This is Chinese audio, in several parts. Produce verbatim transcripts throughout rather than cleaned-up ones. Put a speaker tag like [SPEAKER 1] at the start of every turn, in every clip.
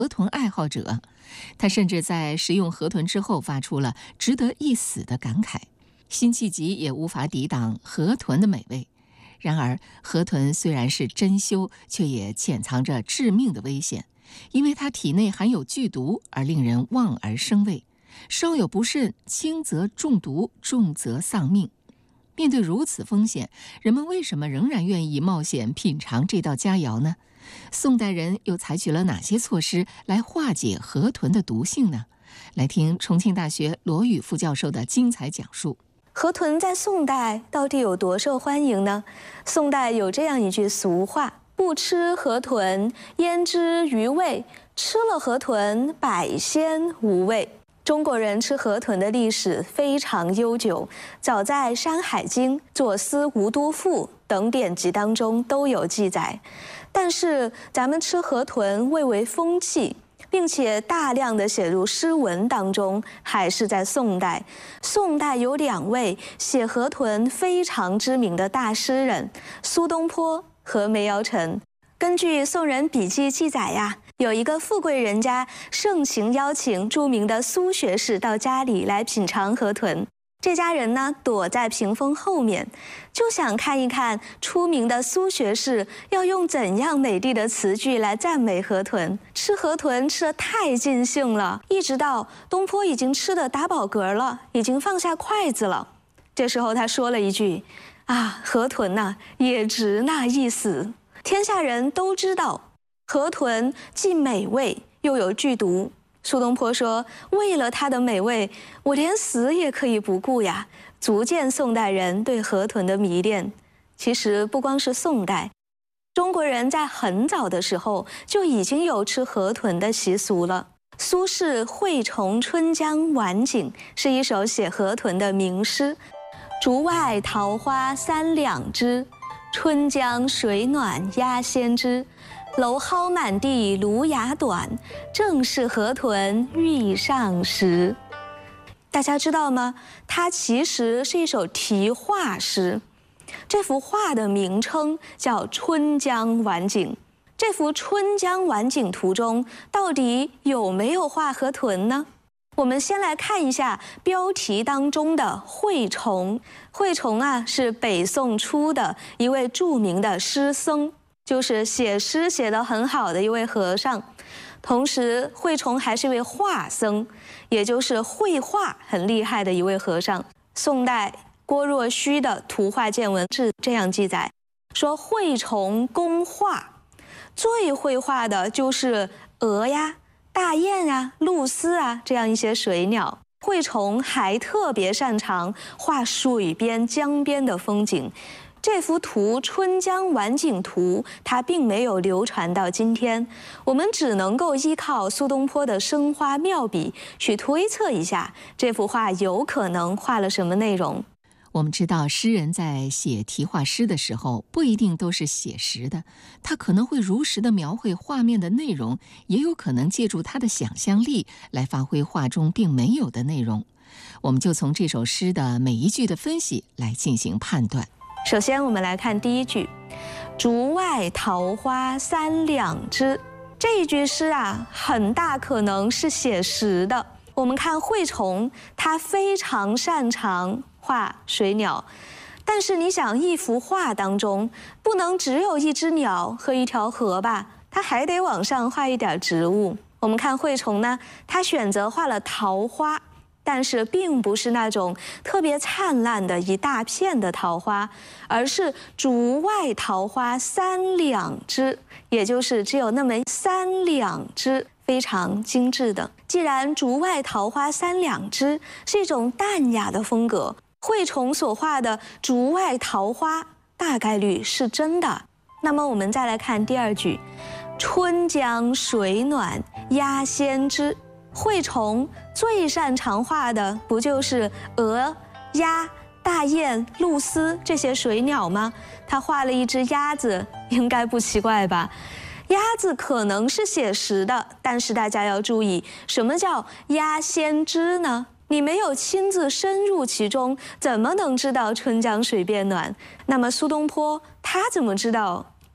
[SPEAKER 1] 河豚爱好者，他甚至在食用河豚之后发出了值得一死的感慨。辛弃疾也无法抵挡河豚的美味。然而，河豚虽然是珍馐，却也潜藏着致命的危险，因为它体内含有剧毒，而令人望而生畏。稍有不慎，轻则中毒，重则丧命。面对如此风险，人们为什么仍然愿意冒险品尝这道佳肴呢？宋代人又采取了哪些措施来化解河豚的毒性呢？来听重庆大学罗宇副教授的精彩讲述。
[SPEAKER 2] 河豚在宋代到底有多受欢迎呢？宋代有这样一句俗话：不吃河豚，焉知鱼味？吃了河豚，百鲜无味。中国人吃河豚的历史非常悠久，早在《山海经》《左思吴都赋》等典籍当中都有记载。但是咱们吃河豚蔚为风气，并且大量的写入诗文当中，还是在宋代。宋代有两位写河豚非常知名的大诗人，苏东坡和梅尧臣。根据《宋人笔记》记载呀，有一个富贵人家盛情邀请著名的苏学士到家里来品尝河豚。这家人呢，躲在屏风后面，就想看一看出名的苏学士要用怎样美丽的词句来赞美河豚。吃河豚吃得太尽兴了，一直到东坡已经吃得打饱嗝了，已经放下筷子了。这时候他说了一句：“啊，河豚呐、啊，也值那一死。”天下人都知道，河豚既美味又有剧毒。苏东坡说：“为了它的美味，我连死也可以不顾呀！”足见宋代人对河豚的迷恋。其实不光是宋代，中国人在很早的时候就已经有吃河豚的习俗了。苏轼《惠崇春江晚景》是一首写河豚的名诗：“竹外桃花三两枝，春江水暖鸭先知。蒌蒿满地芦芽短，正是河豚欲上时。”大家知道吗？它其实是一首题画诗。这幅画的名称叫《春江晚景》。这幅《春江晚景》图中到底有没有画河豚呢？我们先来看一下标题当中的惠崇。惠崇啊，是北宋初的一位著名的诗僧，就是写诗写得很好的一位和尚。同时，惠崇还是一位画僧，也就是绘画很厉害的一位和尚。宋代郭若虚的《图画见闻》是这样记载，说惠崇工画，最会画的就是鹅呀、大雁啊、鹭鸶啊这样一些水鸟。惠崇还特别擅长画水边、江边的风景。这幅图《春江晚景图》，它并没有流传到今天，我们只能够依靠苏东坡的生花妙笔去推测一下这幅画有可能画了什么内容。
[SPEAKER 1] 我们知道，诗人在写题画诗的时候，不一定都是写实的，他可能会如实的描绘画面的内容，也有可能借助他的想象力来发挥画中并没有的内容。我们就从这首诗的每一句的分析来进行判断。
[SPEAKER 2] 首先，我们来看第一句：“竹外桃花三两枝。”这一句诗啊，很大可能是写实的。我们看惠崇，他非常擅长画水鸟，但是你想，一幅画当中不能只有一只鸟和一条河吧，他还得往上画一点植物。我们看惠崇呢，他选择画了桃花，但是并不是那种特别灿烂的一大片的桃花，而是竹外桃花三两枝，也就是只有那么三两枝，非常精致的。既然竹外桃花三两枝是一种淡雅的风格，惠崇所画的竹外桃花大概率是真的。那么我们再来看第二句：“春江水暖鸭先知。”惠崇最擅长画的不就是鹅、鸭、大雁、鹭鸶这些水鸟吗？他画了一只鸭子，应该不奇怪吧？鸭子可能是写实的，但是大家要注意，什么叫鸭先知呢？你没有亲自深入其中，怎么能知道春江水变暖？那么苏东坡他怎么知道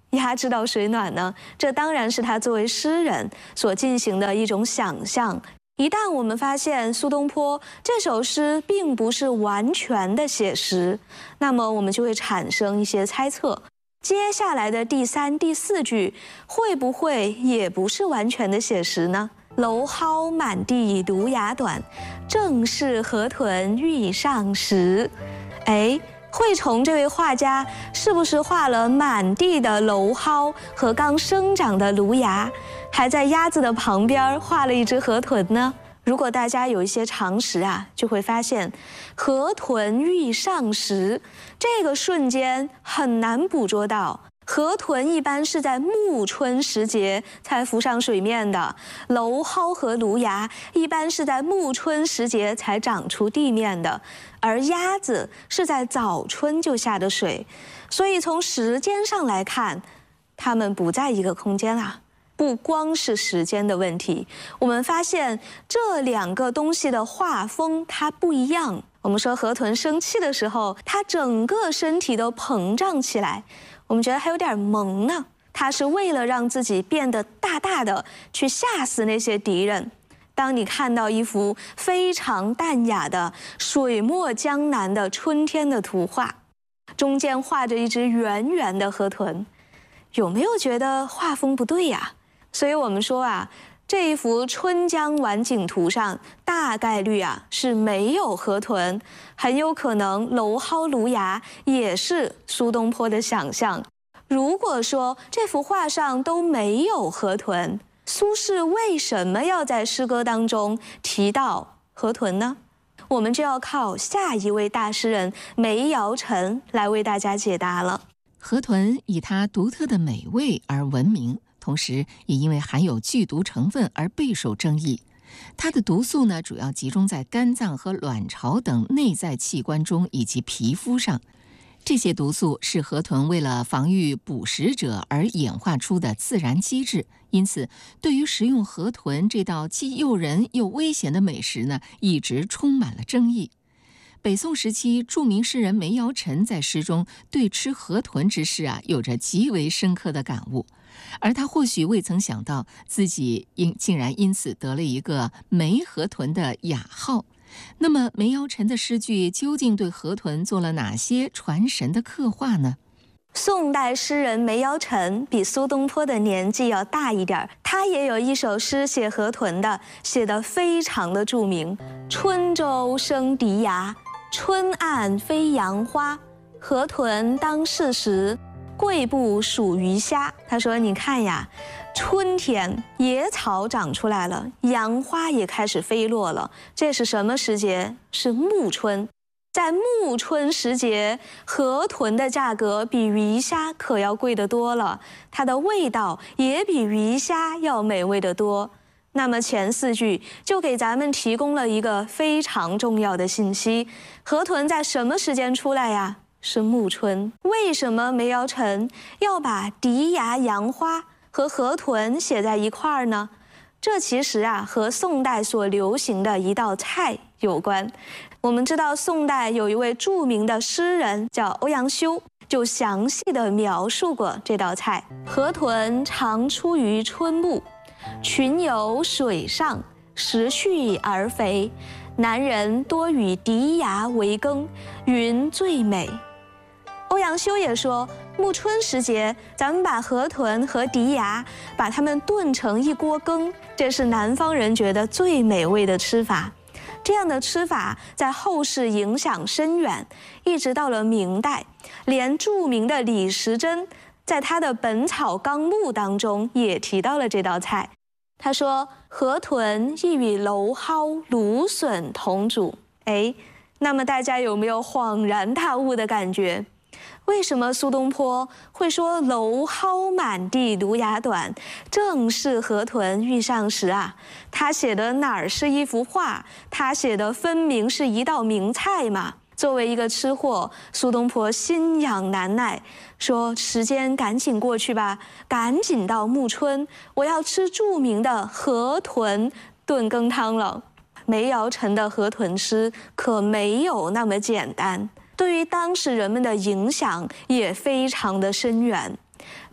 [SPEAKER 2] 鸭知道水暖呢？这当然是他作为诗人所进行的一种想象。一旦我们发现苏东坡这首诗并不是完全的写实，那么我们就会产生一些猜测。接下来的第三、第四句会不会也不是完全的写实呢？蒌蒿满地芦芽短，正是河豚欲上时。哎，惠崇这位画家是不是画了满地的蒌蒿和刚生长的芦芽，还在鸭子的旁边画了一只河豚呢？如果大家有一些常识啊，就会发现河豚欲上时这个瞬间很难捕捉到。河豚一般是在暮春时节才浮上水面的，蒌蒿和芦芽一般是在暮春时节才长出地面的，而鸭子是在早春就下的水，所以从时间上来看，它们不在一个空间啊。不光是时间的问题，我们发现这两个东西的画风它不一样。我们说河豚生气的时候，它整个身体都膨胀起来，我们觉得还有点萌呢。它是为了让自己变得大大的，去吓死那些敌人。当你看到一幅非常淡雅的水墨江南的春天的图画，中间画着一只圆圆的河豚，有没有觉得画风不对呀？所以我们说啊，这一幅春江晚景图上大概率啊是没有河豚，很有可能蒌蒿芦芽也是苏东坡的想象。如果说这幅画上都没有河豚，苏轼为什么要在诗歌当中提到河豚呢？我们就要靠下一位大诗人梅尧臣来为大家解答了。
[SPEAKER 1] 河豚以它独特的美味而闻名，同时也因为含有剧毒成分而备受争议。它的毒素呢，主要集中在肝脏和卵巢等内在器官中以及皮肤上。这些毒素是河豚为了防御捕食者而演化出的自然机制，因此对于食用河豚这道既诱人又危险的美食呢，一直充满了争议。北宋时期，著名诗人梅尧臣在诗中对吃河豚之事啊，有着极为深刻的感悟，而他或许未曾想到自己因竟然因此得了一个梅河豚的雅号。那么梅尧臣的诗句究竟对河豚做了哪些传神的刻画呢？
[SPEAKER 2] 宋代诗人梅尧臣比苏东坡的年纪要大一点，他也有一首诗写河豚的，写得非常的著名。春洲生荻芽，春岸飞杨花，河豚当是时，贵不属鱼虾。他说你看呀，春天野草长出来了，杨花也开始飞落了，这是什么时节？是暮春。在暮春时节，河豚的价格比鱼虾可要贵得多了，它的味道也比鱼虾要美味得多。那么前四句就给咱们提供了一个非常重要的信息：河豚在什么时间出来呀？是暮春。为什么梅尧臣要把荻芽杨花和河豚写在一块儿呢？这其实啊和宋代所流行的一道菜有关。我们知道宋代有一位著名的诗人叫欧阳修，就详细的描述过这道菜。河豚常出于春暮，群游水上，时蓄而肥。南人多与荻芽为羹，云最美。欧阳修也说，暮春时节，咱们把河豚和荻芽把它们炖成一锅羹，这是南方人觉得最美味的吃法。这样的吃法在后世影响深远，一直到了明代，连著名的李时珍在他的《本草纲目》当中也提到了这道菜。他说，河豚亦与蒌蒿、芦笋同煮。哎，那么大家有没有恍然大悟的感觉？为什么苏东坡会说蒌蒿满地芦芽短，正是河豚欲上时啊？他写的哪儿是一幅画，他写的分明是一道名菜嘛。作为一个吃货，苏东坡心痒难耐，说时间赶紧过去吧，赶紧到暮春，我要吃著名的河豚炖羹汤了。梅尧臣的河豚诗可没有那么简单，对于当时人们的影响也非常的深远。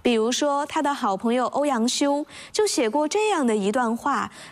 [SPEAKER 2] 比如说，他的好朋友欧阳修就写过这样的一段话，